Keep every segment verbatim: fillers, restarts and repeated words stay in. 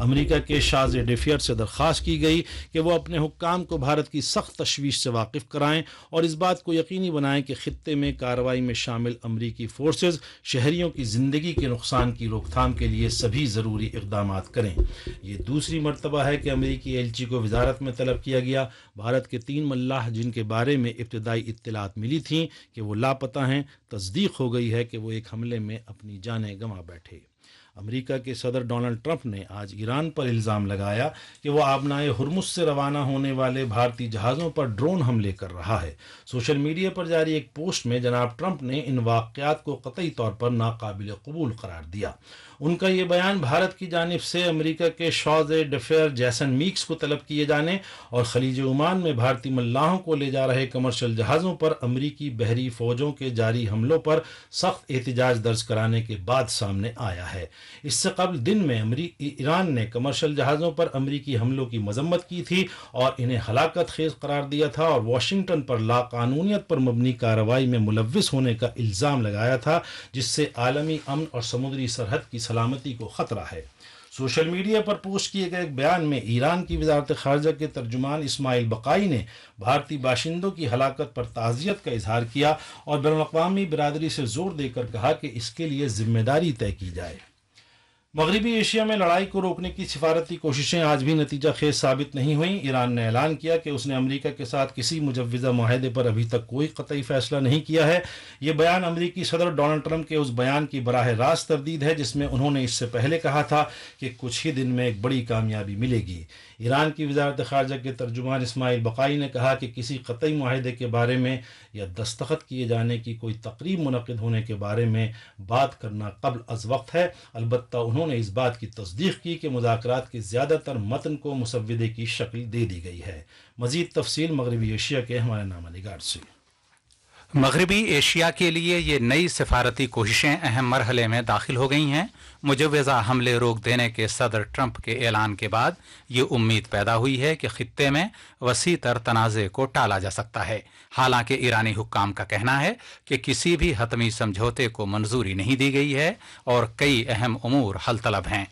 امریکہ کے شاز ڈیفیئر سے درخواست کی گئی کہ وہ اپنے حکام کو بھارت کی سخت تشویش سے واقف کرائیں اور اس بات کو یقینی بنائیں کہ خطے میں کارروائی میں شامل امریکی فورسز شہریوں کی زندگی کے نقصان کی روک تھام کے لیے سبھی ضروری اقدامات کریں۔ یہ دوسری مرتبہ ہے کہ امریکی ایلچی کو وزارت میں طلب کیا گیا۔ بھارت کے تین ملاح جن کے بارے میں ابتدائی اطلاعات ملی تھیں کہ وہ لاپتہ ہیں، تصدیق ہو گئی ہے کہ وہ ایک حملے میں اپنی جانیں گنوا بیٹھے۔ امریکہ کے صدر ڈونلڈ ٹرمپ نے آج ایران پر الزام لگایا کہ وہ آبنائے ہرمز سے روانہ ہونے والے بھارتی جہازوں پر ڈرون حملے کر رہا ہے۔ سوشل میڈیا پر جاری ایک پوسٹ میں جناب ٹرمپ نے ان واقعات کو قطعی طور پر ناقابل قبول قرار دیا۔ ان کا یہ بیان بھارت کی جانب سے امریکہ کے شاز ڈیفیئر جیسن میکس کو طلب کیے جانے اور خلیج عمان میں بھارتی ملاحوں کو لے جا رہے کمرشل جہازوں پر امریکی بحری فوجوں کے جاری حملوں پر سخت احتجاج درج کرانے کے بعد سامنے آیا ہے۔ اس سے قبل دن میں ایران نے کمرشل جہازوں پر امریکی حملوں کی مذمت کی تھی اور انہیں ہلاکت خیز قرار دیا تھا اور واشنگٹن پر لاقانونیت پر مبنی کارروائی میں ملوث ہونے کا الزام لگایا تھا، جس سے عالمی امن اور سمندری سرحد کی سلامتی کو خطرہ ہے۔ سوشل میڈیا پر پوسٹ کیے گئے ایک بیان میں ایران کی وزارت خارجہ کے ترجمان اسماعیل بقائی نے بھارتی باشندوں کی ہلاکت پر تعزیت کا اظہار کیا اور بین الاقوامی برادری سے زور دے کر کہا کہ اس کے لیے ذمہ داری طے کی جائے۔ مغربی ایشیا میں لڑائی کو روکنے کی سفارتی کوششیں آج بھی نتیجہ خیز ثابت نہیں ہوئیں۔ ایران نے اعلان کیا کہ اس نے امریکہ کے ساتھ کسی مجوزہ معاہدے پر ابھی تک کوئی قطعی فیصلہ نہیں کیا ہے۔ یہ بیان امریکی صدر ڈونلڈ ٹرمپ کے اس بیان کی براہ راست تردید ہے جس میں انہوں نے اس سے پہلے کہا تھا کہ کچھ ہی دن میں ایک بڑی کامیابی ملے گی۔ ایران کی وزارت خارجہ کے ترجمان اسماعیل بقائی نے کہا کہ کسی قطعی معاہدے کے بارے میں یا دستخط کیے جانے کی کوئی تقریب منعقد ہونے کے بارے میں بات کرنا قبل از وقت ہے۔ البتہ انہوں نے اس بات کی تصدیق کی کہ مذاکرات کے زیادہ تر متن کو مسودے کی شکل دے دی گئی ہے۔ مزید تفصیل مغربی ایشیا کے ہمارے نامہ نگار سے۔ مغربی ایشیا کے لیے یہ نئی سفارتی کوششیں اہم مرحلے میں داخل ہو گئی ہیں۔ مجوزہ حملے روک دینے کے صدر ٹرمپ کے اعلان کے بعد یہ امید پیدا ہوئی ہے کہ خطے میں وسیع تر تنازع کو ٹالا جا سکتا ہے۔ حالانکہ ایرانی حکام کا کہنا ہے کہ کسی بھی حتمی سمجھوتے کو منظوری نہیں دی گئی ہے اور کئی اہم امور حل طلب ہیں۔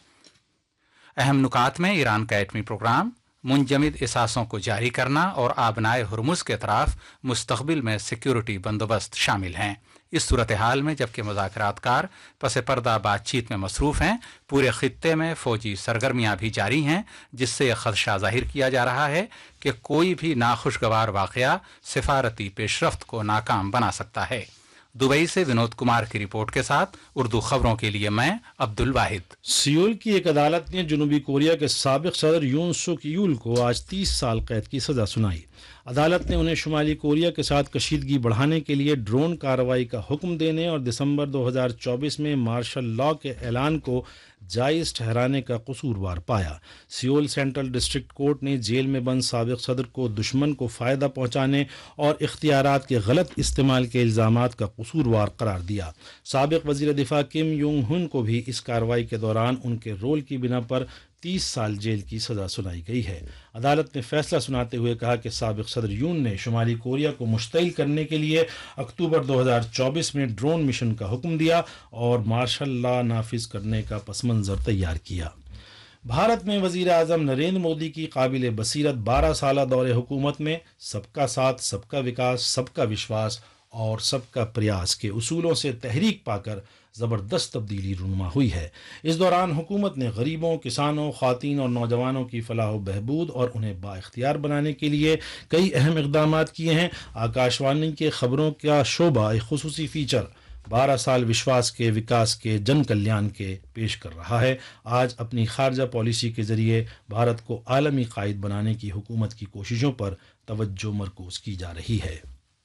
اہم نکات میں ایران کا ایٹمی پروگرام، منجمد اثاثوں کو جاری کرنا اور آبنائے ہرمز کے اطراف مستقبل میں سیکیورٹی بندوبست شامل ہیں۔ اس صورتحال میں جبکہ مذاکرات کار پس پردہ بات چیت میں مصروف ہیں، پورے خطے میں فوجی سرگرمیاں بھی جاری ہیں، جس سے یہ خدشہ ظاہر کیا جا رہا ہے کہ کوئی بھی ناخوشگوار واقعہ سفارتی پیش رفت کو ناکام بنا سکتا ہے۔ دبئی سے ونود کمار کی رپورٹ کے ساتھ اردو خبروں کے لیے میں عبد الواحد۔ سیول کی ایک عدالت نے جنوبی کوریا کے سابق صدر یون سک یول کو آج تیس سال قید کی سزا سنائی۔ عدالت نے انہیں شمالی کوریا کے ساتھ کشیدگی بڑھانے کے لیے ڈرون کارروائی کا حکم دینے اور دسمبر دو ہزار چوبیس میں مارشل لاء کے اعلان کو جائز ٹھہرانے کا قصوروار پایا۔ سیول سینٹرل ڈسٹرکٹ کورٹ نے جیل میں بند سابق صدر کو دشمن کو فائدہ پہنچانے اور اختیارات کے غلط استعمال کے الزامات کا قصوروار قرار دیا۔ سابق وزیر دفاع کم یونگ ہن کو بھی اس کارروائی کے دوران ان کے رول کی بنا پر تیس سال جیل کی سزا سنائی گئی ہے۔ عدالت نے فیصلہ سناتے ہوئے کہا کہ سابق صدر یون نے شمالی کوریا کو مشتعل کرنے کے لیے اکتوبر دو ہزار چوبیس میں ڈرون مشن کا حکم دیا اور مارشل لاء نافذ کرنے کا پس منظر تیار کیا۔ بھارت میں وزیر اعظم نریندر مودی کی قابل بصیرت بارہ سالہ دور حکومت میں سب کا ساتھ، سب کا وکاس، سب کا وشواس اور سب کا پریاس کے اصولوں سے تحریک پا کر زبردست تبدیلی رونما ہوئی ہے۔ اس دوران حکومت نے غریبوں، کسانوں، خواتین اور نوجوانوں کی فلاح و بہبود اور انہیں بااختیار بنانے کے لیے کئی اہم اقدامات کیے ہیں۔ آکاش وانی کے خبروں کا شعبہ ایک خصوصی فیچر بارہ سال وشواس کے، وکاس کے، جن کلیان کے پیش کر رہا ہے۔ آج اپنی خارجہ پالیسی کے ذریعے بھارت کو عالمی قائد بنانے کی حکومت کی کوششوں پر توجہ مرکوز کی جا رہی ہے۔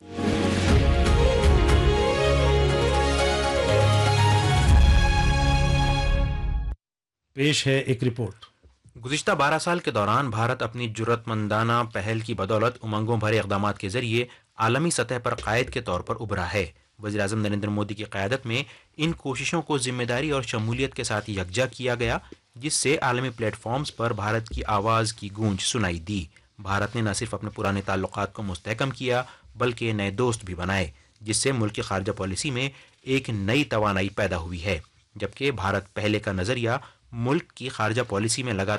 پیش ہے ایک رپورٹ۔ گزشتہ بارہ سال کے دوران بھارت اپنی جرات مندانہ پہل کی بدولت امنگوں بھرے اقدامات کے ذریعے عالمی سطح پر قائد کے طور پر ابھرا ہے۔ وزیر اعظم نریندر مودی کی قیادت میں ان کوششوں کو ذمہ داری اور شمولیت کے ساتھ یکجا کیا گیا، جس سے عالمی پلیٹ فارمز پر بھارت کی آواز کی گونج سنائی دی۔ بھارت نے نہ صرف اپنے پرانے تعلقات کو مستحکم کیا بلکہ نئے دوست بھی بنائے، جس سے ملک کی خارجہ پالیسی میں ایک نئی توانائی پیدا ہوئی ہے۔ جبکہ بھارت پہلے کا نظریہ ملک کی خارجہ پالیسی میں لگاتار